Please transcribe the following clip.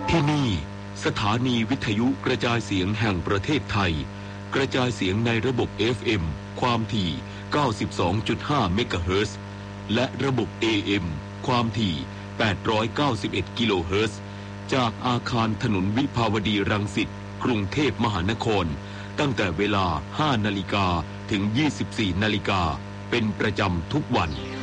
ที่นี่สถานีวิทยุกระจายเสียงแห่งประเทศไทยกระจายเสียงในระบบ FM ความถี่ 92.5 เมกะเฮิรตซ์และระบบ AM ความถี่ 891 กิโลเฮิรตซ์จากอาคารถนนวิภาวดีรังสิตกรุงเทพมหานครตั้งแต่เวลา 5 นาฬิกาถึง 24 นาฬิกาเป็นประจำทุกวัน